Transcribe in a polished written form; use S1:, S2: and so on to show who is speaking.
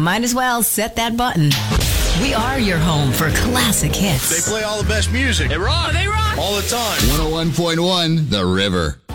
S1: might as well set that button. We are your home for classic hits.
S2: They play all the best music.
S3: They rock.
S1: They rock.
S2: All the time.
S4: 101.1 The River.